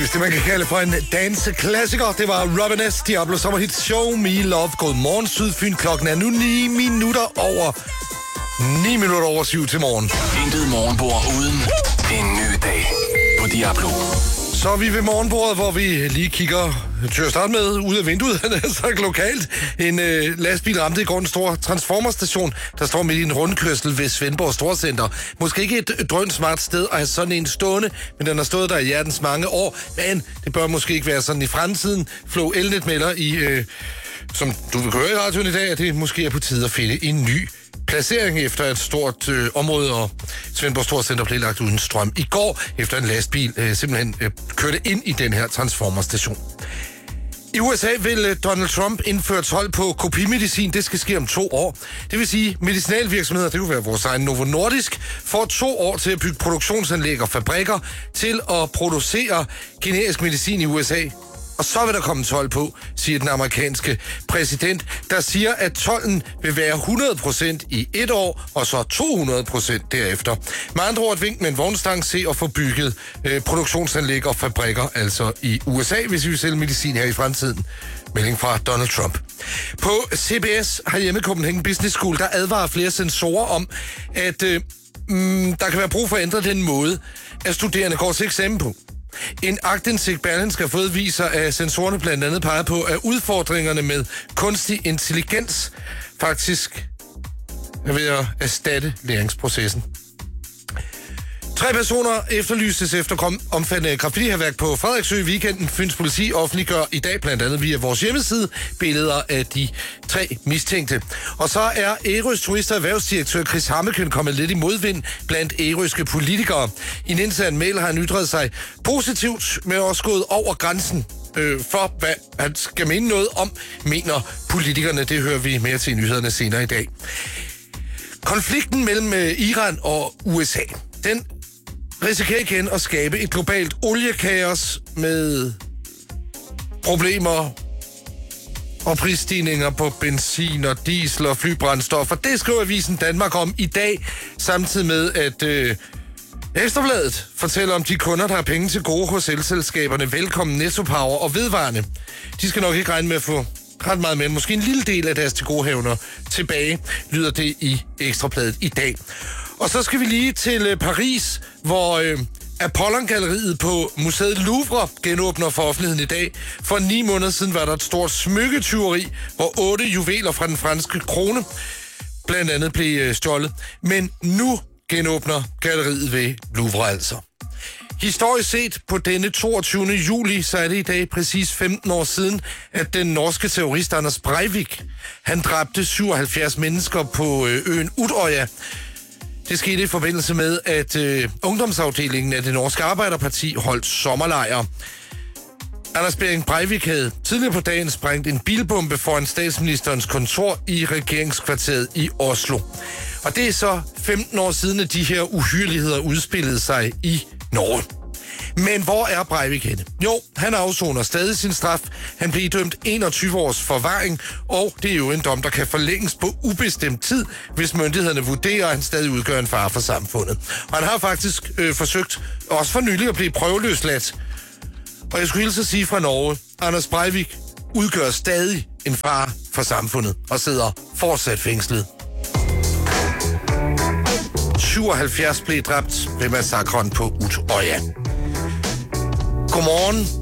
Hvis det man kan kalde for en danseklassiker, det var Robin S. Diablo sommerhit Show Me Love. Godmorgen Sydfyn, klokken er nu 9 minutter over 7 til morgen. Intet morgenbord uden en ny dag på Diablo. Så er vi ved morgenbordet, hvor vi lige kigger til at starte med ud af vinduet, så lokalt. En lastbil ramte i går en stor transformerstation, der står midt i en rundkørsel ved Svendborg Storcenter. Måske ikke et drønt smart sted at have sådan en stående, men den har stået der i hjertens mange år. Men det bør måske ikke være sådan i fremtiden. Flow Elnet melder som du vil høre i radioen i dag, at det måske er på tide at finde en ny placering efter et stort område, og Svendborg Storcenter blev lagt uden strøm i går, efter en lastbil simpelthen kørte ind i den her transformerstation. I USA vil Donald Trump indføre told på kopimedicin. Det skal ske om 2 år. Det vil sige, medicinalvirksomheder, det kunne være vores egen Novo Nordisk, får 2 år til at bygge produktionsanlæg og fabrikker til at producere generisk medicin i USA. Og så vil der komme told på, siger den amerikanske præsident, der siger, at tolden vil være 100% i 1 år, og så 200% derefter. Med andre ord et vink med en vognstang se at få bygget produktionsanlæg og fabrikker, altså i USA, hvis vi vil sælge medicin her i fremtiden. Melding fra Donald Trump. På CBS herhjemme Copenhagen Business School, der advarer flere sensorer om, at der kan være brug for at ændre den måde, at studerende går til eksamen på. En aktindsigt Berlingske har fået viser, at sensorerne blandt andet peger på, at udfordringerne med kunstig intelligens faktisk er ved at erstatte læringsprocessen. 3 personer efterlystes efter omfattende graffiti-hærværk på Frederiksø i weekenden. Fyns politi offentliggør i dag blandt andet via vores hjemmeside billeder af de 3 mistænkte. Og så er Ærøs turist- og erhvervsdirektør Chris Hammeken kommet lidt i modvind blandt ærøske politikere. I en intern mail har han ytret sig positivt, men også gået over grænsen for, hvad han skal mene noget om, mener politikerne. Det hører vi mere til i nyhederne senere i dag. Konflikten mellem Iran og USA, den risikerer igen at skabe et globalt oliekaos med problemer og prisstigninger på benzin og diesel og flybrændstof. Og det skriver Avisen Danmark om i dag, samtidig med at Ekstrabladet fortæller om de kunder, der har penge til gode hos elselskaberne. Velkommen Netto Power og Vedvarende. De skal nok ikke regne med at få ret meget med, måske en lille del af deres tilgodehavender tilbage, lyder det i Ekstrabladet i dag. Og så skal vi lige til Paris, hvor Apollon-galleriet på museet Louvre genåbner for offentligheden i dag. For 9 måneder siden var der et stort smykketyveri, hvor 8 juveler fra den franske krone blandt andet blev stjålet. Men nu genåbner galleriet ved Louvre altså. Historisk set på denne 22. juli, så er det i dag præcis 15 år siden, at den norske terrorist Anders Breivik, han dræbte 77 mennesker på øen Utøya. Det skete i forbindelse med, at ungdomsafdelingen af det norske Arbeiderparti holdt sommerlejr. Anders Behring Breivik havde tidligere på dagen sprængt en bilbombe foran statsministerens kontor i regeringskvarteret i Oslo. Og det er så 15 år siden, at de her uhyrligheder udspillede sig i Norge. Men hvor er Breivik henne? Jo, han afsoner stadig sin straf. Han blev dømt 21 års forvaring, og det er jo en dom, der kan forlænges på ubestemt tid, hvis myndighederne vurderer, at han stadig udgør en fare for samfundet. Og han har faktisk forsøgt, også for nylig, at blive prøveløsladt. Og jeg skulle hilse at sige fra Norge, Anders Breivik udgør stadig en fare for samfundet og sidder fortsat fængslet. 77 blev dræbt ved massakren på Utøya. Godmorgen.